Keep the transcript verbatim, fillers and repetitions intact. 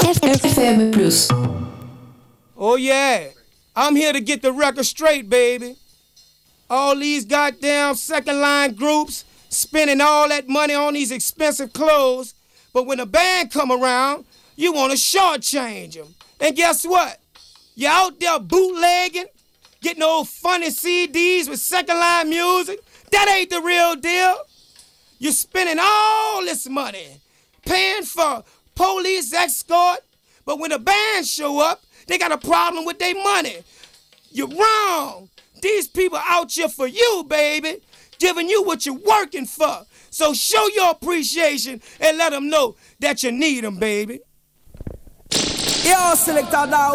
F M Plus. Oh yeah, I'm here to get the record straight, baby. All these goddamn second line groups spending all that money on these expensive clothes, but when the band come around, you want to shortchange them. And guess what? You're out there bootlegging, getting old funny C Ds with second line music. That ain't the real deal. You're spending all this money paying for police escort, but when the band show up, they got a problem with their money. You're wrong. These people out here for you, baby, giving you what you're working for. So show your appreciation and let them know that you need them, baby. Yo, selector now.